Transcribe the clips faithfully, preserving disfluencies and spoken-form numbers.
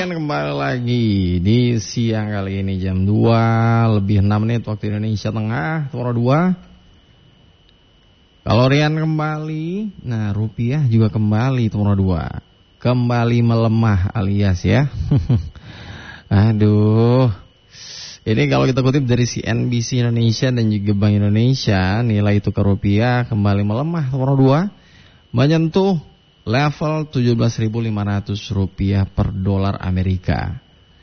Rian kembali lagi di siang kali ini jam dua lebih enam menit waktu Indonesia Tengah, nomor dua. Kalau Rian kembali, nah rupiah juga kembali nomor dua. Kembali melemah alias ya. Aduh. Ini kalau kita kutip dari C N B C Indonesia dan juga Bank Indonesia, nilai tukar rupiah kembali melemah nomor dua, menyentuh level tujuh belas ribu lima ratus rupiah per dolar Amerika.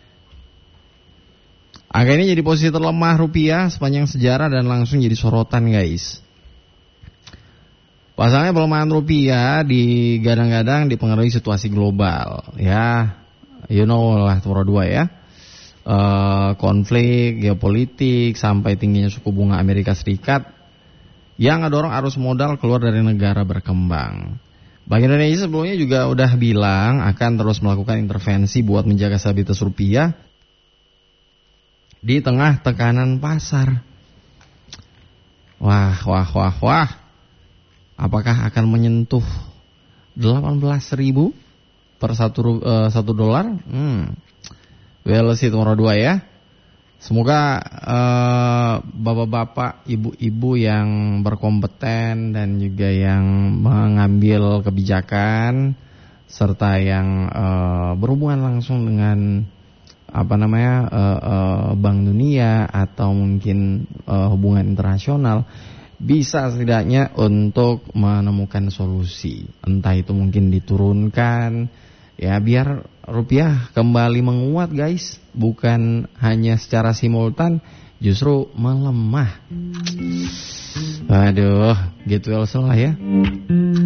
Angka ini jadi posisi terlemah rupiah sepanjang sejarah dan langsung jadi sorotan, guys. Pasalnya pelemahan rupiah digadang-gadang dipengaruhi situasi global, ya, you know lah nomor dua ya. Uh, konflik geopolitik sampai tingginya suku bunga Amerika Serikat yang ngedorong arus modal keluar dari negara berkembang. Bank Indonesia sebelumnya juga udah bilang akan terus melakukan intervensi buat menjaga stabilitas rupiah di tengah tekanan pasar. Wah, wah, wah, wah. Apakah akan menyentuh delapan belas ribu per satu, uh, satu dolar? Hmm. Well, sih nomor dua ya. Semoga uh, bapak-bapak, ibu-ibu yang berkompeten dan juga yang mengambil kebijakan serta yang uh, berhubungan langsung dengan apa namanya uh, uh, Bank Dunia atau mungkin uh, hubungan internasional bisa setidaknya untuk menemukan solusi. Entah itu mungkin diturunkan ya biar rupiah kembali menguat, guys, bukan hanya secara simultan, justru melemah. Aduh, gitu salah ya.